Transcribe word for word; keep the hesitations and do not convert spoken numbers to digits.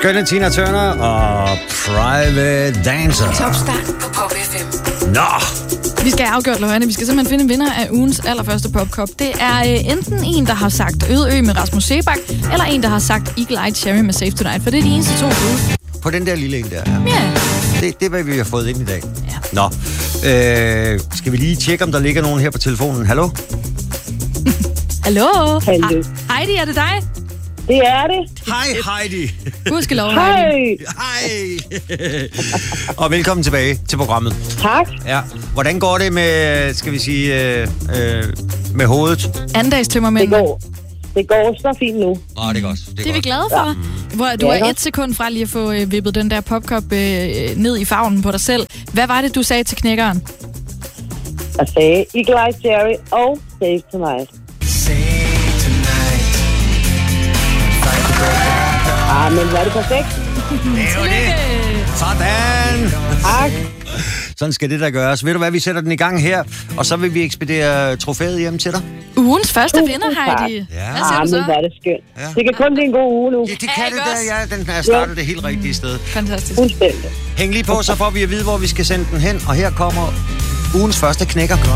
Skønne Tina Turner og Private Dancer. Topstart på Pop F M. Nå! Vi skal have afgjort, Lohane. Vi skal simpelthen finde en vinder af ugens allerførste popkop. Det er øh, enten en, der har sagt Øde Ø med Rasmus Sebak, eller en, der har sagt Eagle Eye Cherry med Safe Tonight, for det er de eneste to ude. På den der lille en der. Ja. Ja. Det, det er, hvad vi har fået ind i dag. Ja. Nå. Øh, skal vi lige tjekke, om der ligger nogen her på telefonen? Hallo? Hallo? Hallo. Ha- Heidi, er det dig? Det er det. Hej Heidi. Gudskelov, Hej. Heidi. Hej. Og velkommen tilbage til programmet. Tak. Ja. Hvordan går det med, skal vi sige, øh, øh, med hovedet? Andagstømmermænd. Det går, det går så fint nu. Åh, oh, det er godt. Det er, Det er vi godt. glade for. Ja. Hvor du Ja, er godt. et sekund fra lige at få øh, vippet den der popkop øh, ned i favnen på dig selv. Hvad var det, du sagde til knækkeren? Jeg sagde Eagle Eye Cherry og Save Tonight. Ah, men var det perfekt? Det er jo det. Sådan. Tak. Sådan skal det der gøres. Ved du hvad, vi sætter den i gang her, og så vil vi ekspedere trofæet hjem til dig. Ugens første Tusind vinder, tak. Heidi. Ja. Hvad Ah, siger du men så? var det skønt. Ja. Det kan kun blive en god uge nu. Ja, det Ja, kan ikke det også? der. Ja, den er startet det helt rigtige sted. Fantastisk. Fuldstændig. Hæng lige på, så får vi at vide, hvor vi skal sende den hen. Og her kommer ugens første knækker.